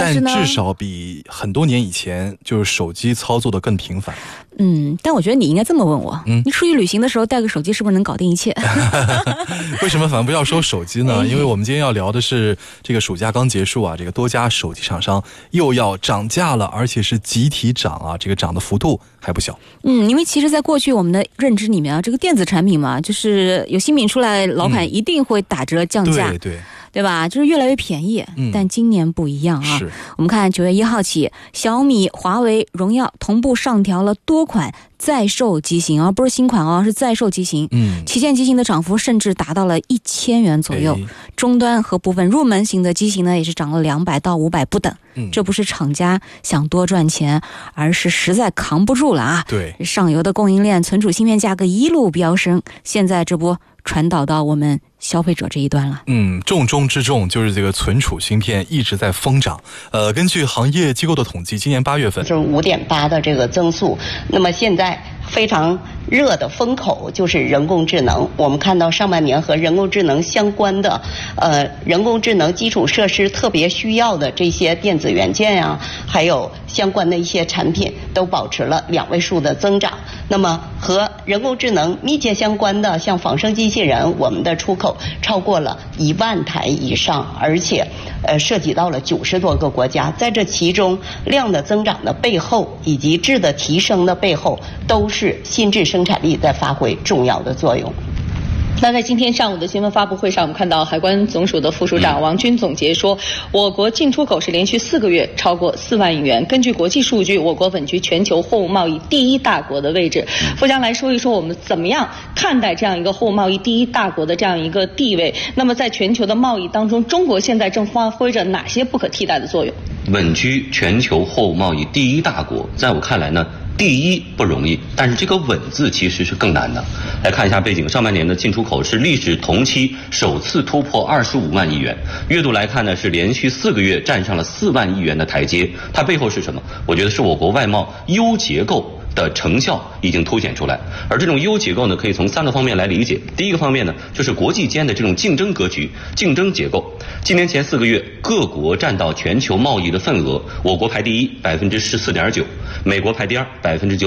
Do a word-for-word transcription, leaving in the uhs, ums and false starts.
但至少比很多年以前就是手机操作的更频繁。 嗯，但我觉得你应该这么问我，嗯，你出去旅行的时候带个手机是不是能搞定一切？ 为什么反复要说手机呢？因为我们今天要聊的是这个暑假刚结束啊，这个多家手机厂商又要涨价了，而且是集体涨啊，这个涨的幅度还不小。 嗯，因为其实在过去我们的认知里面啊，这个电子产品嘛，就是有新品出来，老板一定会打折降价。 嗯、对对。 对吧？就是越来越便宜，嗯、但今年不一样啊。 是我们看九月一号起，小米、华为、荣耀同步上调了多款在售机型啊，不是新款哦，是在售机型。嗯，旗舰机型的涨幅甚至达到了一千元左右，哎、终端和部分入门型的机型呢，也是涨了两百到五百不等。嗯，这不是厂家想多赚钱，而是实在扛不住了啊。 对， 上游的供应链、存储芯片价格一路飙升，现在这不传导到我们消费者这一端了。 嗯，重中之重就是这个存储芯片一直在疯涨。呃，根据行业机构的统计，今年八月份就是五点八的这个增速。那么现在非常热的风口就是人工智能。我们看到上半年和人工智能相关的，呃，人工智能基础设施特别需要的这些电子元件啊，还有相关的一些产品都保持了两位数的增长。那么和人工智能密切相关的，像仿生机器人，我们的出口超过了一万台以上，而且呃涉及到了九十多个国家。在这其中，量的增长的背后以及质的提升的背后，都是新质生产力在发挥重要的作用。 那在今天上午的新闻发布会上，我们看到海关总署的副署长王军总结说，我国进出口是连续四个月超过四万亿元。根据国际数据，我国稳居全球货物贸易第一大国的位置。副将来说一说我们怎么样看待这样一个货物贸易第一大国的这样一个地位。那么在全球的贸易当中，中国现在正发挥着哪些不可替代的作用？ 稳居全球货物贸易第一大国，在我看来呢，第一不容易，但是这个稳字其实是更难的。来看一下背景，上半年的进出口是历史同期首次突破二十五万亿元，月度来看呢是连续四个月站上了四万亿元的台阶。它背后是什么？我觉得是我国外贸优结构的成效已经凸显出来，而这种优结构呢，可以从三个方面来理解。第一个方面呢，就是国际间的这种竞争格局、竞争结构。今年前四个月，各国占到全球贸易的份额，我国排第一，百分之十四点九；美国排第二，百分之九。